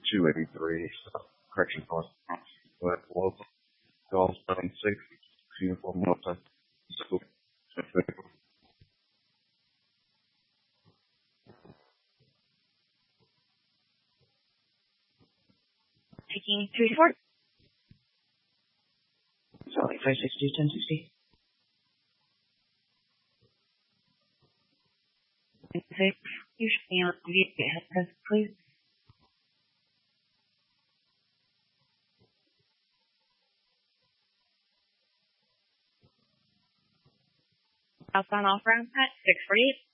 283, correction north, but local, call 76, uniform Delta, school. Taking 3 to 4. Sorry, 560, 1060. 6. You should be on the please. Southbound off ramp at 648.